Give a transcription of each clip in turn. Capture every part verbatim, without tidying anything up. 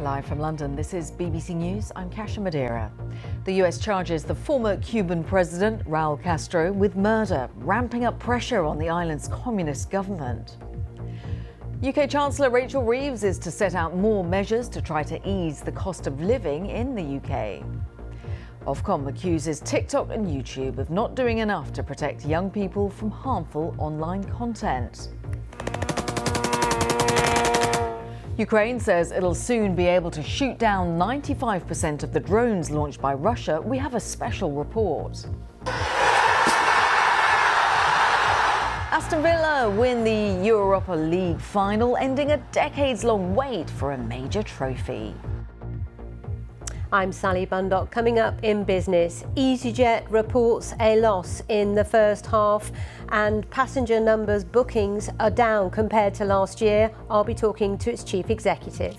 Live from London, this is B B C News. I'm Kasia Madeira. The U S charges the former Cuban president, Raul Castro, with murder, ramping up pressure on the island's communist government. U K Chancellor Rachel Reeves is to set out more measures to try to ease the cost of living in the U K. Ofcom accuses TikTok and YouTube of not doing enough to protect young people from harmful online content. Ukraine says it'll soon be able to shoot down ninety-five percent of the drones launched by Russia. We have a special report. Aston Villa win the Europa League final, ending a decades-long wait for a major trophy. I'm Sally Bundock. Coming up in business, EasyJet reports a loss in the first half and passenger numbers bookings are down compared to last year. I'll be talking to its chief executive.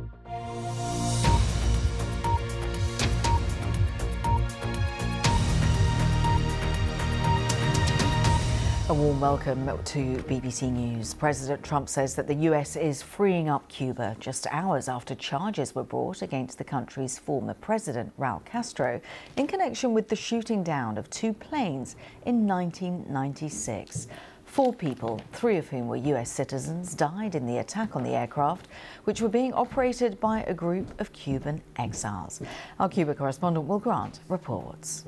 A warm welcome to B B C News. President Trump says that the U S is freeing up Cuba just hours after charges were brought against the country's former president, Raul Castro, in connection with the shooting down of two planes in nineteen ninety-six. Four people, three of whom were U S citizens, died in the attack on the aircraft, which were being operated by a group of Cuban exiles. Our Cuba correspondent Will Grant reports.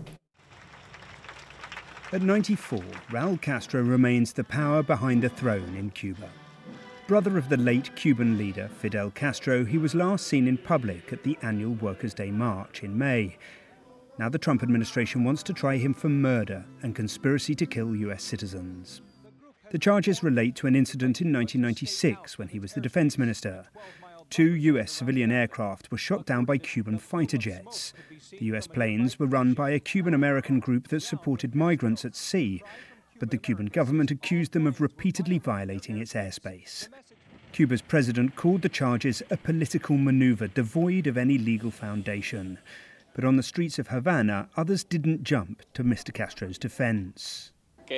At ninety-four, Raul Castro remains the power behind the throne in Cuba. Brother of the late Cuban leader Fidel Castro, he was last seen in public at the annual Workers' Day March in May. Now the Trump administration wants to try him for murder and conspiracy to kill U S citizens. The charges relate to an incident in nineteen ninety-six when he was the defense minister. Two U S civilian aircraft were shot down by Cuban fighter jets. The U S planes were run by a Cuban-American group that supported migrants at sea, but the Cuban government accused them of repeatedly violating its airspace. Cuba's president called the charges a political maneuver devoid of any legal foundation. But on the streets of Havana, others didn't jump to Mister Castro's defense.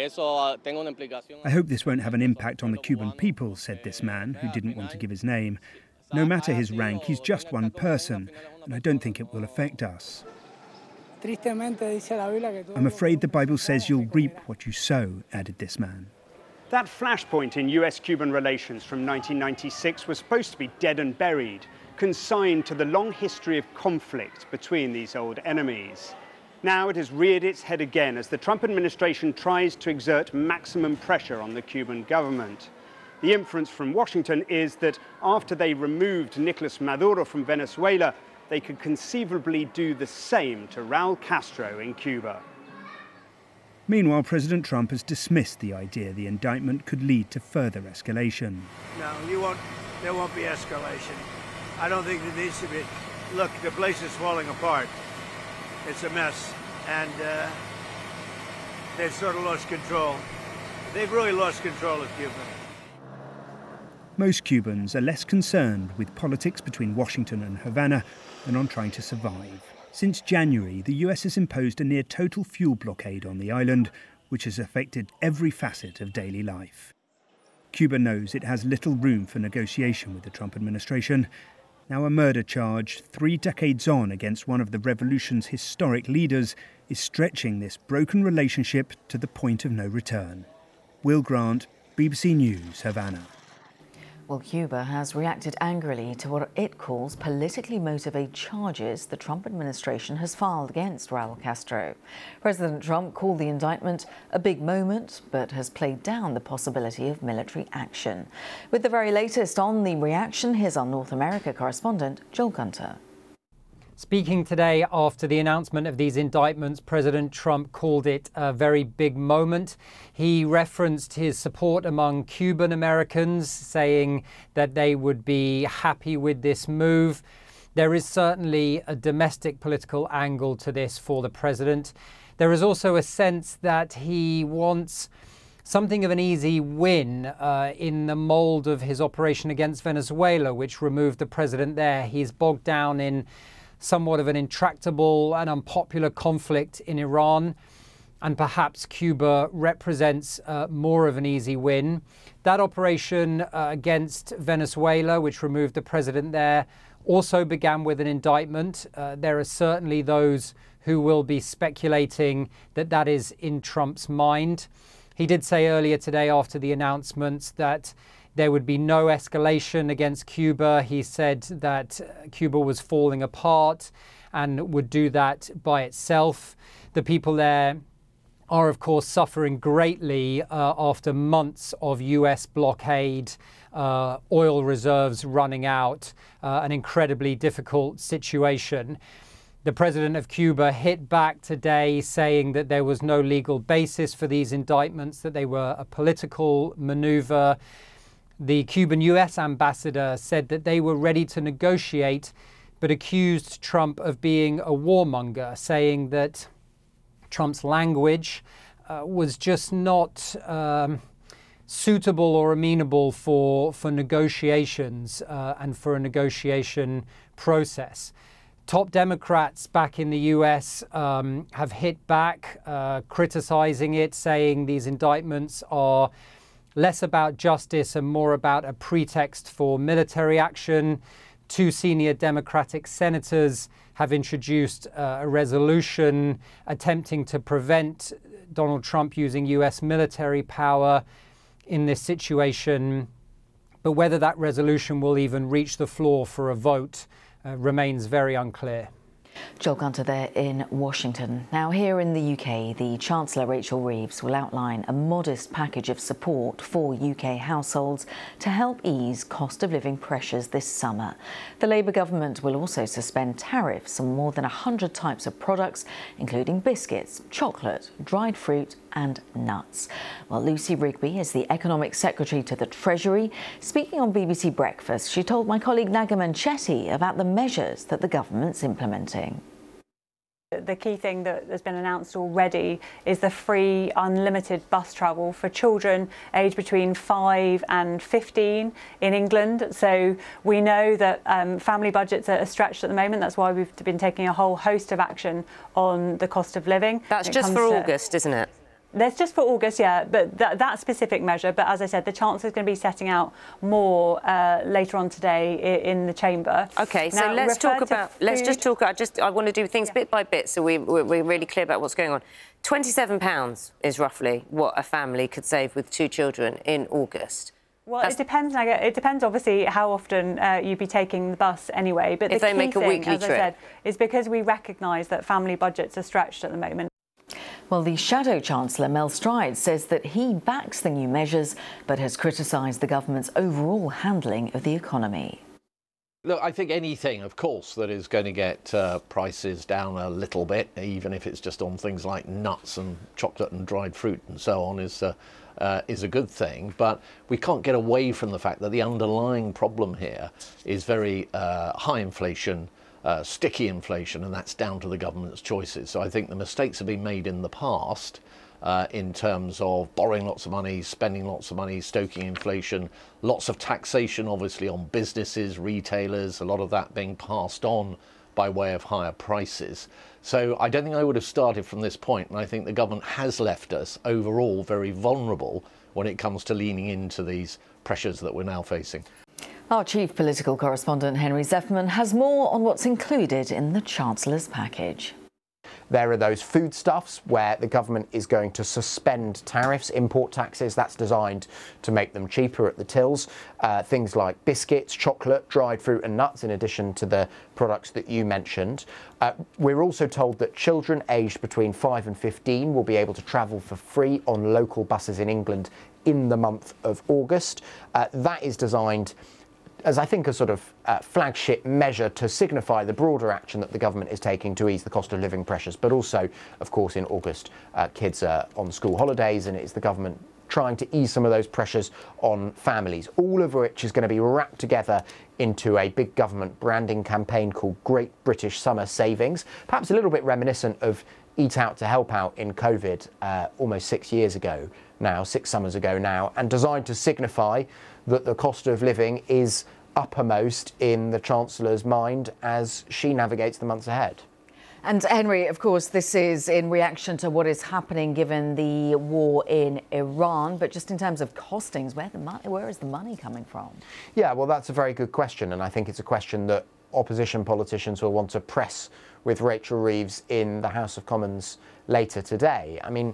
I hope this won't have an impact on the Cuban people, said this man, who didn't want to give his name. No matter his rank, he's just one person, and I don't think it will affect us. I'm afraid the Bible says you'll reap what you sow, added this man. That flashpoint in U S-Cuban relations from nineteen ninety-six was supposed to be dead and buried, consigned to the long history of conflict between these old enemies. Now it has reared its head again as the Trump administration tries to exert maximum pressure on the Cuban government. The inference from Washington is that after they removed Nicolas Maduro from Venezuela, they could conceivably do the same to Raul Castro in Cuba. Meanwhile, President Trump has dismissed the idea the indictment could lead to further escalation. No, you won't, there won't be escalation. I don't think there needs to be. Look, the place is falling apart. It's a mess, and uh, they've sort of lost control. They've really lost control of Cuba. Most Cubans are less concerned with politics between Washington and Havana than on trying to survive. Since January, the U S has imposed a near-total fuel blockade on the island, which has affected every facet of daily life. Cuba knows it has little room for negotiation with the Trump administration. Now a murder charge, three decades on against one of the revolution's historic leaders, is stretching this broken relationship to the point of no return. Will Grant, B B C News, Havana. Well, Cuba has reacted angrily to what it calls politically motivated charges the Trump administration has filed against Raul Castro. President Trump called the indictment a big moment, but has played down the possibility of military action. With the very latest on the reaction, here's our North America correspondent, Joel Gunter. Speaking today after the announcement of these indictments, President Trump called it a very big moment. He referenced his support among Cuban Americans, saying that they would be happy with this move. There is certainly a domestic political angle to this for the president. There is also a sense that he wants something of an easy win uh, in the mold of his operation against Venezuela, which removed the president there. He's bogged down in somewhat of an intractable and unpopular conflict in Iran. and perhaps Cuba represents uh, more of an easy win. That operation uh, against Venezuela, which removed the president there, also began with an indictment. Uh, there are certainly those who will be speculating that that is in Trump's mind. He did say earlier today, after the announcements, that there would be no escalation against Cuba. He said that Cuba was falling apart and would do that by itself. The people there are, of course, suffering greatly uh, after months of U S blockade, uh, oil reserves running out, uh, an incredibly difficult situation. The president of Cuba hit back today, saying that there was no legal basis for these indictments, that they were a political maneuver. The Cuban U S ambassador said that they were ready to negotiate, but accused Trump of being a warmonger, saying that Trump's language uh, was just not um, suitable or amenable for, for negotiations uh, and for a negotiation process. Top Democrats back in the U S um, have hit back, uh, criticizing it, saying these indictments are less about justice and more about a pretext for military action. Two senior Democratic senators have introduced uh, a resolution attempting to prevent Donald Trump using U S military power in this situation. But whether that resolution will even reach the floor for a vote uh, remains very unclear. Joel Gunter there in Washington. Now, here in the U K, the Chancellor Rachel Reeves will outline a modest package of support for U K households to help ease cost of living pressures this summer. The Labour government will also suspend tariffs on more than one hundred types of products, including biscuits, chocolate, dried fruit and nuts. Well, Lucy Rigby is the Economic Secretary to the Treasury. Speaking on B B C Breakfast, she told my colleague Nagaman Chetty about the measures that the government's implementing. The key thing that has been announced already is the free unlimited bus travel for children aged between five and fifteen in England. So we know that um, family budgets are stretched at the moment. That's why we've been taking a whole host of action on the cost of living. That's just for August, isn't it? That's just for August, yeah, but that, that specific measure. But as I said, the Chancellor is going to be setting out more uh, later on today in, in the Chamber. OK, so now, let's talk about, food. let's just talk, I just, I want to do things yeah. bit by bit so we, we're, we're really clear about what's going on. twenty-seven pounds is roughly what a family could save with two children in August. Well, That's... it depends. It depends, obviously, how often uh, you'd be taking the bus anyway. But if the they key make a thing, weekly as trip. I said, is because we recognise that family budgets are stretched at the moment. Well, the Shadow Chancellor, Mel Stride, says that he backs the new measures, but has criticised the government's overall handling of the economy. Look, I think anything, of course, that is going to get uh, prices down a little bit, even if it's just on things like nuts and chocolate and dried fruit and so on, is uh, uh, is a good thing. But we can't get away from the fact that the underlying problem here is very uh, high inflation, Uh, sticky inflation, and that's down to the government's choices. So I think the mistakes have been made in the past uh, in terms of borrowing lots of money, spending lots of money, stoking inflation, lots of taxation obviously on businesses, retailers, a lot of that being passed on by way of higher prices. So I don't think I would have started from this point, and I think the government has left us overall very vulnerable when it comes to leaning into these pressures that we're now facing. Our chief political correspondent, Henry Zefferman, has more on what's included in the Chancellor's package. There are those foodstuffs where the government is going to suspend tariffs, import taxes. That's designed to make them cheaper at the tills. Uh, things like biscuits, chocolate, dried fruit and nuts, in addition to the products that you mentioned. Uh, we're also told that children aged between five and fifteen will be able to travel for free on local buses in England in the month of August. Uh, that is designed as I think a sort of uh, flagship measure to signify the broader action that the government is taking to ease the cost of living pressures. But also, of course, in August, uh, kids are on school holidays, and it's the government trying to ease some of those pressures on families, all of which is going to be wrapped together into a big government branding campaign called Great British Summer Savings, perhaps a little bit reminiscent of Eat Out to Help Out in COVID uh, almost six years ago now, six summers ago now, and designed to signify that the cost of living is uppermost in the Chancellor's mind as she navigates the months ahead. And Henry, of course, this is in reaction to what is happening given the war in Iran. But just in terms of costings, where the money, where is the money coming from? Yeah, well, that's a very good question, and I think it's a question that opposition politicians will want to press with Rachel Reeves in the House of Commons later today. I mean,